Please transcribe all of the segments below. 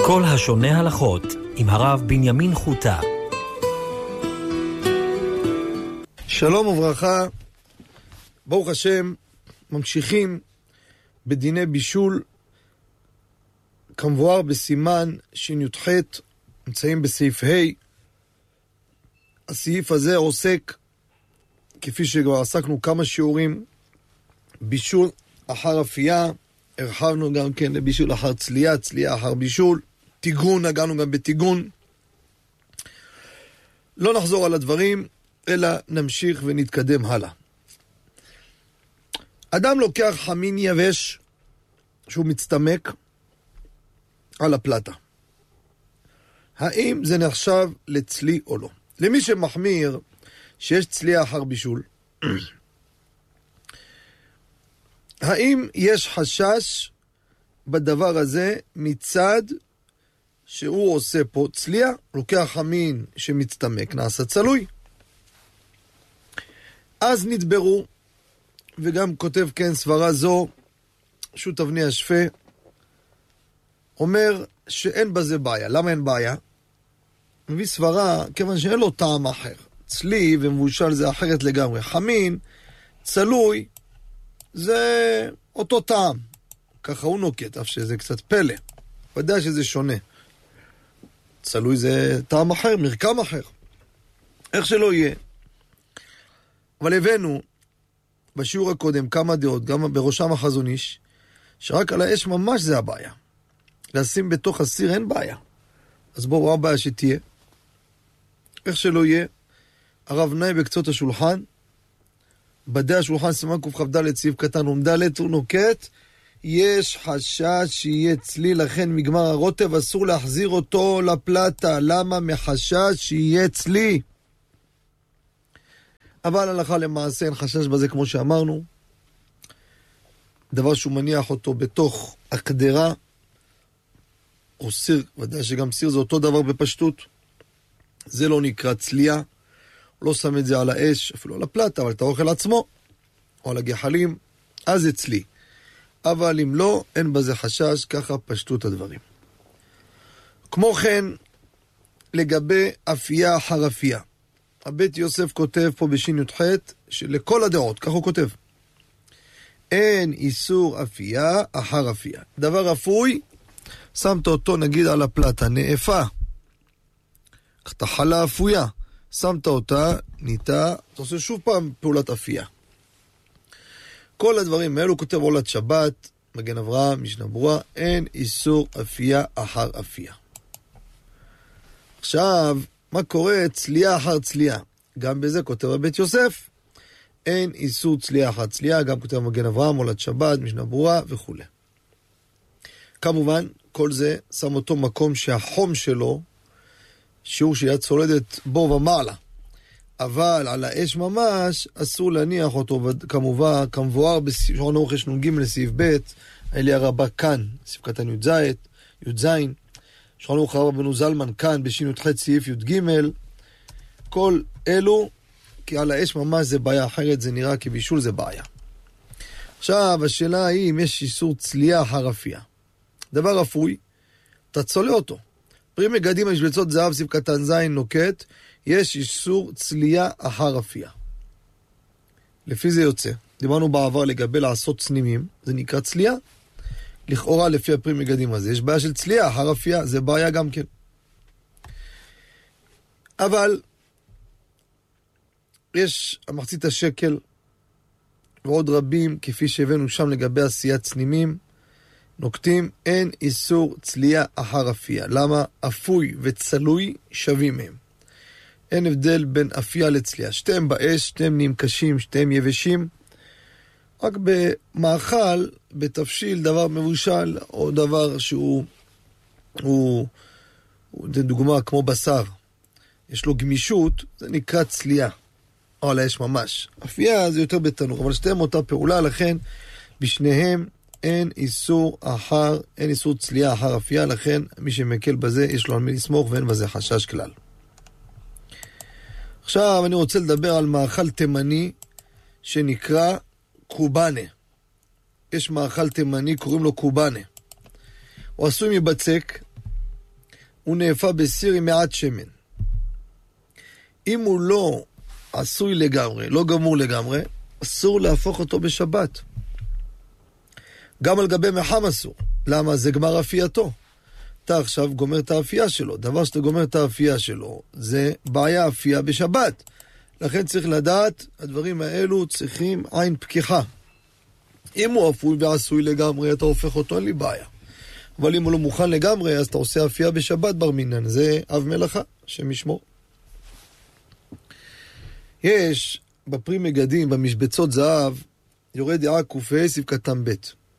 כל השונה הלכות עם הרב בנימין חוטה. שלום וברכה, ברוך השם, ממשיכים בדיני בישול כמבואר בסימן שי"ח, נמצאים בסעיף ה'. הסעיף הזה עוסק, כפי שכבר עסקנו כמה שיעורים, בישול אחר אפייה, הרחבנו גם כן לבישול אחר צלייה, צלייה אחר בישול, תיגון, נגענו גם בתיגון. לא נחזור על הדברים, אלא נמשיך ונתקדם הלאה. אדם לוקח חמין יבש שהוא מצטמק על הפלטה. האם זה נחשב לצלי או לא? למי שמחמיר שיש צלייה אחר בישול, האם יש חשש בדבר הזה מצד שהוא עושה פה צלייה, לוקח חמין שמצטמק, נעשה צלוי? אז נדברו, וגם כותב כן סברה זו, שו"ת אבני השפה, אומר שאין בזה בעיה. למה אין בעיה? מביא סברה, כיוון שאין לו טעם אחר. צלי ומבושל זה אחרת לגמרי. חמין, צלוי, זה אותו טעם. ככה הוא נוקט, אף שזה קצת פלא. ודאי שזה שונה. צלוי זה טעם אחר, מרקם אחר. איך שלא יהיה. אבל הבאנו בשיעור הקודם כמה דעות, גם בראשם החזון איש, שרק על האש ממש זה הבעיה. לשים בתוך הסיר אין בעיה. אז בואו, הבעיה שתהיה. איך שלא יהיה, הרב נאי בקצות השולחן, בדי השולחן סימן קכ"ד סעיף קטן ע"ד, הוא נוקט, יש חשש שיהיה צלי, לכן מגמר הרוטב אסור להחזיר אותו לפלטה. למה? מחשש שיהיה צלי. אבל הלכה למעשה אין חשש בזה, כמו שאמרנו. דבר שהוא מניח אותו בתוך הקדרה, או סיר, ודאי שגם סיר זה אותו דבר בפשטות. זה לא נקרא צלייה. הוא לא שם את זה על האש, אפילו על הפלטה, אבל את האוכל עצמו, או על הגחלים, אז זה צלי. אבל אם לא, אין בזה חשש, ככה פשטות הדברים. כמו כן, לגבי אפייה אחר אפייה. הבית יוסף כותב פה בשי"ח, שלכל הדעות, כך הוא כותב, אין איסור אפייה אחר אפייה. דבר אפוי, שמת אותו נגיד על הפלטה, נאפה, תחלה אפויה, שמת אותה, ניתה, אתה עושה שוב פעם פעולת אפייה. כל הדברים האלו כותב עולת שבת, מגן אברהם, משנה ברורה, אין איסור אפייה אחר אפייה. עכשיו, מה קורה? צלייה אחר צלייה. גם בזה כותב הבית יוסף, אין איסור צלייה אחר צלייה, גם כותב מגן אברהם, עולת שבת, משנה ברורה וכו'. כמובן, כל זה שם אותו מקום שהחום שלו, שיעור שיד צולדת בו ומעלה. אבל על האש ממש אסור להניח אותו, כמובן, כמבואר בשעון אורך נ"ג לסעיף ב', אלי הרבה כאן, סעיף קטן י"ז, שעון אורך הרבה בנו זלמן כאן, בשי"ח סעיף י"ג, כל אלו, כי על האש ממש זה בעיה אחרת, זה נראה כבישול זה בעיה. עכשיו, השאלה היא אם יש איסור צלייה אחר אפייה. דבר אפוי, אתה צולה אותו. פרי מגדים המשבצות זהב, סעיף קטן ז' נוקט, יש איסור צלייה אחר אפייה. לפי זה יוצא. דיברנו בעבר לגבי לעשות צנימים, זה נקרא צלייה. לכאורה לפי הפרי מגדים הזה, יש בעיה של צלייה אחר אפייה, זה בעיה גם כן. אבל יש מחצית השקל ועוד רבים, כפי שהבאנו שם לגבי עשיית צנימים, נוקטים, אין איסור צלייה אחר אפייה. למה? אפוי וצלוי שווים מהם. אין הבדל בין אפייה לצלייה. שתיהם באש, שתיהם נהיים קשים, שתיהם יבשים. רק במאכל, בתבשיל, דבר מבושל, או דבר שהוא, זה דוגמה כמו בשר. יש לו גמישות, זה נקרא צלייה. או על האש ממש. אפייה זה יותר בתנור, אבל שתיהם אותה פעולה, לכן בשניהם אין איסור צלייה אחר אפייה, לכן מי שמקל בזה יש לו על מי לסמוך ואין בזה חשש כלל. עכשיו אני רוצה לדבר על מאכל תימני שנקרא קובאנה. יש מאכל תימני, קוראים לו קובאנה. הוא עשוי מבצק, הוא נאפה בסיר עם מעט שמן. אם הוא לא עשוי לגמרי, לא גמור לגמרי, אסור להפוך אותו בשבת. גם על גבי מחם אסור. למה? זה גמר אפייתו. אתה עכשיו גומר את האפייה שלו. דבר שאתה גומר את האפייה שלו, זה בעיה אפייה בשבת. לכן צריך לדעת, הדברים האלו צריכים עין פקיחה. אם הוא אפוי ועשוי לגמרי, אתה הופך אותו, אין לי בעיה. אבל אם הוא לא מוכן לגמרי, אז אתה עושה אפייה בשבת בר מינן. זה אב מלאכה, השם ישמור. יש בפרי מגדים, במשבצות זהב, יורד דעה קופה, סעיף קטן ב'.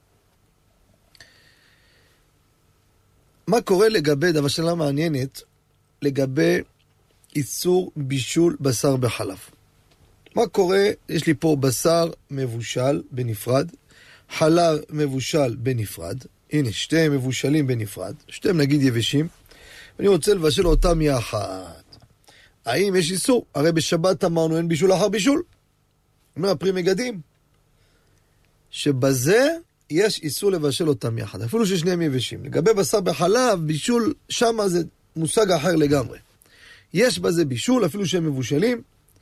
מה קורה לגבי, דבר שאלה מעניינת, לגבי איסור בישול בשר בחלב? מה קורה? יש לי פה בשר מבושל בנפרד, חלב מבושל בנפרד, הנה שתיהם מבושלים בנפרד, שתיהם נגיד יבשים, ואני רוצה לבשל אותם יחד. האם יש איסור? הרי בשבת אמרנו אין בישול אחר בישול. אומר הפרי מגדים, שבזה יש איסור לבשל אותם יחד, אפילו ששניהם יבשים. לגבי בשר בחלב, בישול שמה זה מושג אחר לגמרי. יש בזה בישול, אפילו שהם מבושלים.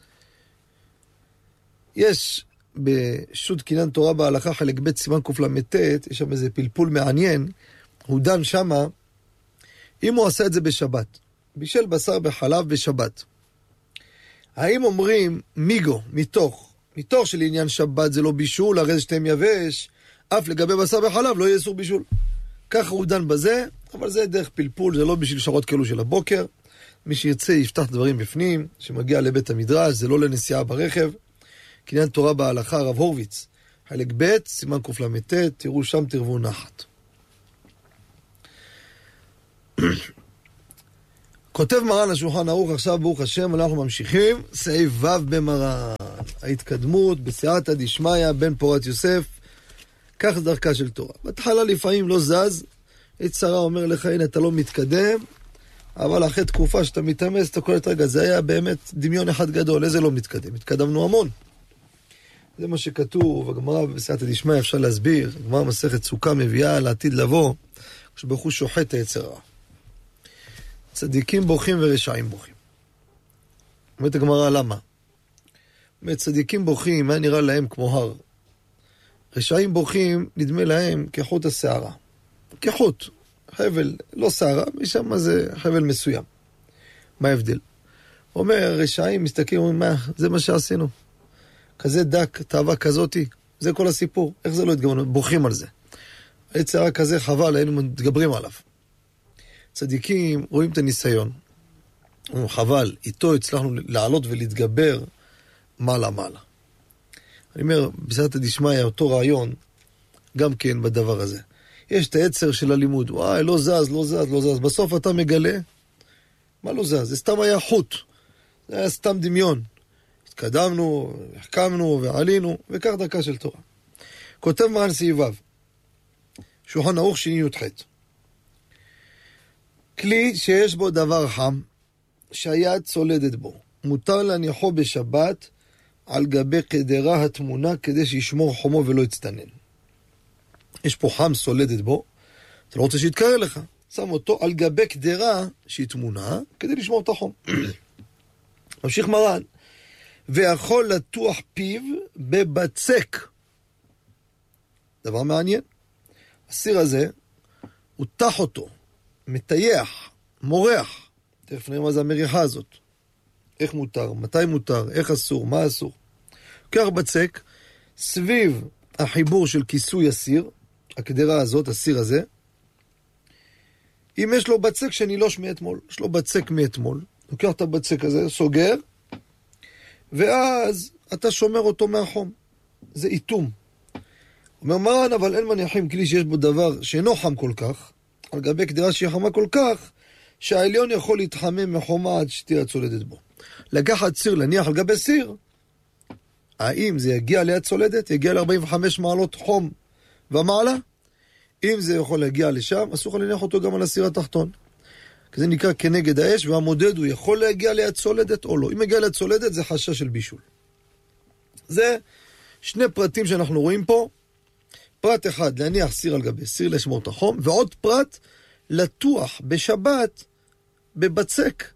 יש בשו"ת קינן תורה בהלכה חלק ב' סימן קל"ט, יש שם איזה פלפול מעניין, הוא דן שמה, אם הוא עשה את זה בשבת, בישל בשר בחלב בשבת, האם אומרים מיגו, מתוך של עניין שבת זה לא בישול, הרי זה שתיים יבש, אף לגבי בשר בחלב לא יהיה איסור בישול. ככה הוא דן בזה, אבל זה דרך פלפול, זה לא בשביל שעות כאלו של הבוקר. מי שירצה יפתח דברים בפנים, שמגיע לבית המדרש, זה לא לנסיעה ברכב. קניין תורה בהלכה, הרב הורוביץ, חלק ב' סימן קל"ט, תראו שם תרוו נחת. כותב מרן השולחן ערוך, עכשיו ברוך השם, אנחנו ממשיכים, סעיף ו' במרן, ההתקדמות בסייעתא דשמיא בן פורת יוסף, כך דרכה של תורה. בהתחלה לפעמים לא זז, יצרה אומר לך, הנה אתה לא מתקדם, אבל אחרי תקופה שאתה מתאמץ, אתה קולט רגע, זה היה באמת דמיון אחד גדול, איזה לא מתקדם? התקדמנו המון. זה מה שכתוב, הגמרא בסייעתא דשמיא אפשר להסביר, הגמרא מסכת סוכה מביאה לעתיד לבוא, כשברוך הוא שוחט היצר הרע. צדיקים בוכים ורשעים בוכים. אומרת הגמרא, למה? אומרת, צדיקים בוכים, מה נראה להם כמו הר? רשעים בוכים, נדמה להם כחוט השערה. כחוט, חבל, לא שערה, משם זה חבל מסוים. מה ההבדל? הוא אומר, רשעים מסתכלים, אומרים, מה, זה מה שעשינו. כזה דק, תאווה כזאתי, זה כל הסיפור. איך זה לא התגברנו? בוכים על זה. היצר הרע כזה חבל, היינו מתגברים עליו. צדיקים רואים את הניסיון. חבל, איתו הצלחנו לעלות ולהתגבר מעלה. אני אומר, בסייעתא דשמיא, אותו רעיון, גם כן בדבר הזה. יש את היצר של הלימוד, וואי, לא זז. בסוף אתה מגלה, מה לא זז? זה סתם היה חוט. זה היה סתם דמיון. התקדמנו, החכמנו ועלינו, וכך דרכה של תורה. כותב מרן סעיף ו', שולחן ערוך שני י"ח. כלי שיש בו דבר חם, שהיד צולדת בו, מותר להניחו בשבת על גבי קדרה התמונה, כדי שישמור חומו ולא יצטנן. יש פה חם סולדת בו, אתה לא רוצה שיתקרר לך, שם אותו על גבי קדרה שהיא תמונה, כדי לשמור את החום. ממשיך מרן, ויכול לטוח פיו בבצק. דבר מעניין. הסיר הזה, הוא תח אותו, מטייח, מורח. תכף נראה מה זה המריחה הזאת. איך מותר, מתי מותר, איך אסור, מה אסור. כך בצק, סביב החיבור של כיסוי הסיר, הקדרה הזאת, הסיר הזה, אם יש לו בצק שנילוש מאתמול, יש לו בצק מאתמול, לוקח את הבצק הזה, סוגר, ואז אתה שומר אותו מהחום. זה איתום. אומר מרן, אבל אין מניחים כלי שיש בו דבר שאינו חם כל כך, על גבי קדרה שהיא חמה כל כך, שהעליון יכול להתחמם מחומה עד שתהיה צולדת בו. לקחת סיר, להניח על גבי סיר, האם זה יגיע ליד צולדת? יגיע ל-45 מעלות חום ומעלה? אם זה יכול להגיע לשם, אסור להניח אותו גם על הסיר התחתון. כי זה נקרא כנגד האש, והמודד הוא יכול להגיע ליד צולדת או לא. אם יגיע ליד צולדת זה חשש של בישול. זה שני פרטים שאנחנו רואים פה. פרט אחד, להניח סיר על גבי סיר לשמור את החום, ועוד פרט, לטוח בשבת בבצק.